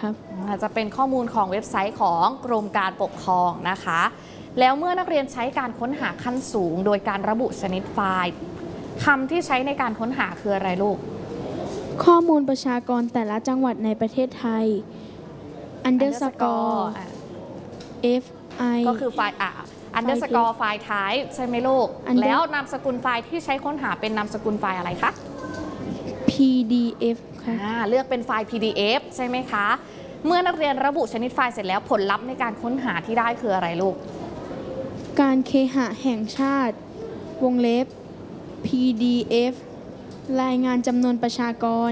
ครับอาจจะเป็นข้อมูลของเว็บไซต์ของกรมการปกครองนะคะแล้วเมื่อนักเรียนใช้การค้นหาขั้นสูงโดยการระบุชนิดไฟล์คำที่ใช้ในการค้นหาคืออะไรลูกข้อมูลประชากรแต่ละจังหวัดในประเทศไทย underscore fi ก็คือไฟล์underscore ไฟล์ type ใช่ไหมลูกแล้วนามสกุลไฟล์ที่ใช้ค้นหาเป็นนามสกุลไฟล์อะไรคะ pdf ค่ะเลือกเป็นไฟล์ PDF ใช่ไหมคะเมื่อนักเรียนระบุชนิดไฟล์เสร็จแล้วผลลัพธ์ในการค้นหาที่ได้คืออะไรลูกการเคหะแห่งชาติวงเล็บ PDF รายงานจำนวนประชากร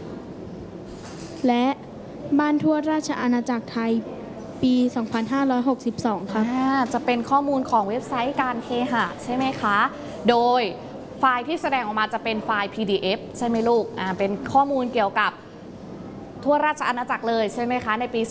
และบ้านทั่วราชอาณาจักรไทยปี 2562 ครับจะเป็นข้อมูลของเว็บไซต์การเคหะใช่ไหมคะโดยไฟล์ที่แสดงออกมาจะเป็นไฟล์ PDF ใช่ไหมลูกเป็นข้อมูลเกี่ยวกับทั่วราชอาณาจักรเลยใช่ไหมคะในปี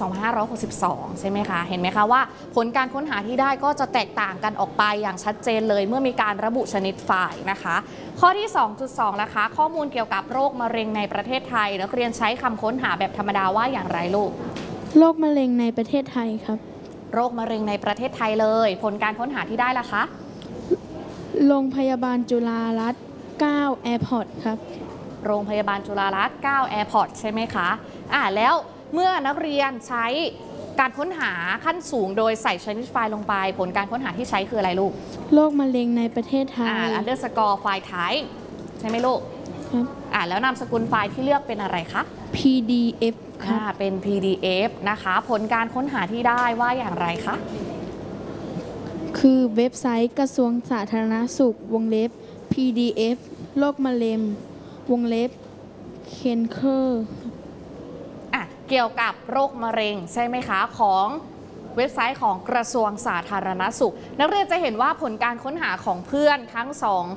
2562 ใช่ไหมคะเห็นไหมคะว่าผลการค้นหาที่ได้ก็จะแตกต่างกันออกไปอย่างชัดเจนเลยเมื่อมีการระบุชนิดไฟล์นะคะข้อที่ 2.2 นะคะข้อมูลเกี่ยวกับโรคมะเร็งในประเทศไทยนักเรียนใช้คำค้นหาแบบธรรมดาว่าอย่างไรลูกโรคมะเร็งในประเทศไทยครับโรคมะเร็งในประเทศไทยเลยผลการค้นหาที่ได้ล่ะคะโรงพยาบาลจุฬารัตน์9แอร์พอร์ตครับโรงพยาบาลจุฬารัตน์9แอร์พอร์ตใช่ไหมคะแล้วเมื่อนักเรียนใช้การค้นหาขั้นสูงโดยใส่ชนิดไฟล์ลงไปผลการค้นหาที่ใช้คืออะไรลูกโรคมะเร็งในประเทศไทย underscore ไฟล์ type ใช่ไหมลูกครับแล้วนามสกุลไฟล์ที่เลือกเป็นอะไรคะ PDF ครับเป็น PDF นะคะผลการค้นหาที่ได้ว่าอย่างไรคะคือเว็บไซต์กระทรวงสาธารณสุขวงเล็บ PDF โรคมะเร็งวงเล็บเคนเคอร์เกี่ยวกับโรคมะเร็งใช่ไหมคะของเว็บไซต์ของกระทรวงสาธารณสุขนักเรียนจะเห็นว่าผลการค้นหาของเพื่อนทั้ง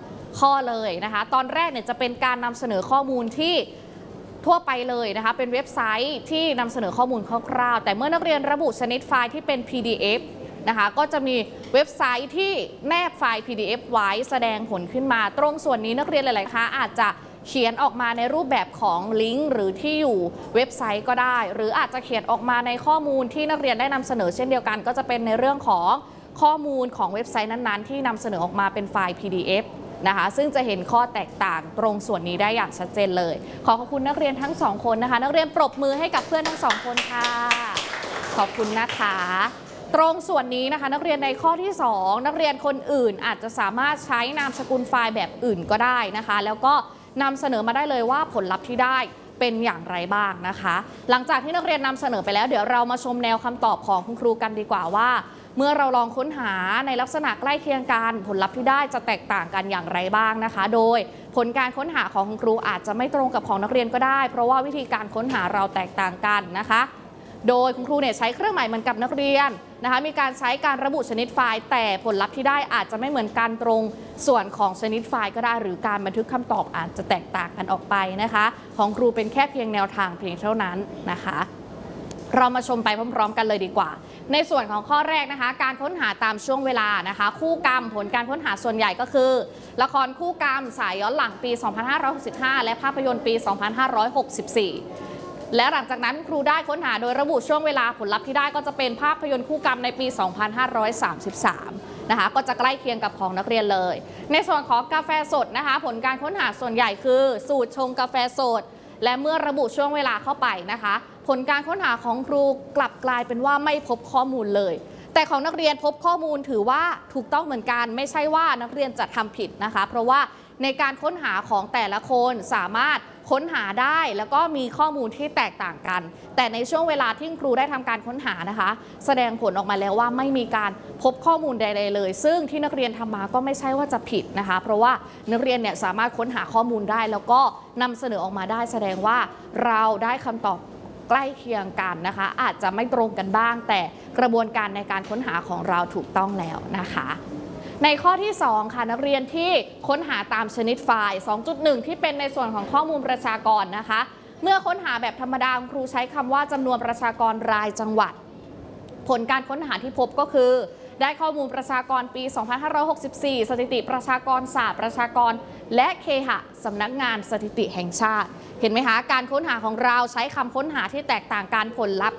2ข้อเลยนะคะตอนแรกเนี่ยจะเป็นการนำเสนอข้อมูลที่ทั่วไปเลยนะคะเป็นเว็บไซต์ที่นำเสนอข้อมูลคร่าวๆแต่เมื่อนักเรียนระบุชนิดไฟล์ที่เป็น PDF นะคะก็จะมีเว็บไซต์ที่แนบไฟล์ PDF ไว้แสดงผลขึ้นมาตรงส่วนนี้นักเรียนหลายๆครั้งอาจจะเขียนออกมาในรูปแบบของลิงก์หรือที่อยู่เว็บไซต์ก็ได้หรืออาจจะเขียนออกมาในข้อมูลที่นักเรียนได้นำเสนอเช่นเดียวกันก็จะเป็นในเรื่องของข้อมูลของเว็บไซต์นั้นๆที่นำเสนอออกมาเป็นไฟล์ PDF นะคะซึ่งจะเห็นข้อแตกต่างตรงส่วนนี้ได้อย่างชัดเจนเลยขอบคุณนักเรียนทั้ง2คนนะคะนักเรียนปรบมือให้กับเพื่อนทั้ง2คนค่ะขอบคุณนะคะตรงส่วนนี้นะคะนักเรียนในข้อที่2นักเรียนคนอื่นอาจจะสามารถใช้นามสกุลไฟล์แบบอื่นก็ได้นะคะแล้วก็นำเสนอมาได้เลยว่าผลลัพธ์ที่ได้เป็นอย่างไรบ้างนะคะหลังจากที่นักเรียนนำเสนอไปแล้วเดี๋ยวเรามาชมแนวคำตอบของคุณครูกันดีกว่าว่าเมื่อเราลองค้นหาในลักษณะใกล้เคียงกันผลลัพธ์ที่ได้จะแตกต่างกันอย่างไรบ้างนะคะโดยผลการค้นหาของคุณครูอาจจะไม่ตรงกับของนักเรียนก็ได้เพราะว่าวิธีการค้นหาเราแตกต่างกันนะคะโดยคุณครูเนี่ยใช้เครื่องหมายเหมือนกับนักเรียนนะคะมีการใช้การระบุชนิดไฟล์แต่ผลลัพธ์ที่ได้อาจจะไม่เหมือนกันตรงส่วนของชนิดไฟล์ก็ได้หรือการบันทึกคำตอบอาจจะแตกต่างกันออกไปนะคะของครูเป็นแค่เพียงแนวทางเพียงเท่านั้นนะคะเรามาชมไปพร้อมๆกันเลยดีกว่าในส่วนของข้อแรกนะคะการค้นหาตามช่วงเวลานะคะคู่กรรมผลการค้นหาส่วนใหญ่ก็คือละครคู่กรรมสายย้อนหลังปี 2565 และภาพยนตร์ปี 2564และหลังจากนั้นครูได้ค้นหาโดยระบุช่วงเวลาผลลัพธ์ที่ได้ก็จะเป็นภาพยนตร์คู่กรรมในปี 2533 นะคะก็จะใกล้เคียงกับของนักเรียนเลยในส่วนของกาแฟสดนะคะผลการค้นหาส่วนใหญ่คือสูตรชงกาแฟสดและเมื่อระบุช่วงเวลาเข้าไปนะคะผลการค้นหาของครูกลับกลายเป็นว่าไม่พบข้อมูลเลยแต่ของนักเรียนพบข้อมูลถือว่าถูกต้องเหมือนกันไม่ใช่ว่านักเรียนจะทำผิดนะคะเพราะว่าในการค้นหาของแต่ละคนสามารถค้นหาได้แล้วก็มีข้อมูลที่แตกต่างกันแต่ในช่วงเวลาที่ครูได้ทำการค้นหานะคะแสดงผลออกมาแล้วว่าไม่มีการพบข้อมูลใดๆเลยซึ่งที่นักเรียนทำมาก็ไม่ใช่ว่าจะผิดนะคะเพราะว่านักเรียนเนี่ยสามารถค้นหาข้อมูลได้แล้วก็นำเสนอออกมาได้แสดงว่าเราได้คำตอบใกล้เคียงกันนะคะอาจจะไม่ตรงกันบ้างแต่กระบวนการในการค้นหาของเราถูกต้องแล้วนะคะในข้อที่2ค่ะนักเรียนที่ค้นหาตามชนิดไฟล์ 2.1 ที่เป็นในส่วนของข้อมูลประชากรนะคะเมื่อค้นหาแบบธรรมดาครูใช้คำว่าจำนวนประชากรรายจังหวัดผลการค้นหาที่พบก็คือได้ข้อมูลประชากรปี 2564 สถิติประชากรศาสตร์ประชากรและเคหะสำนักงานสถิติแห่งชาติเห็นไหมคะการค้นหาของเราใช้คำค้นหาที่แตกต่างกันผลลัพธ์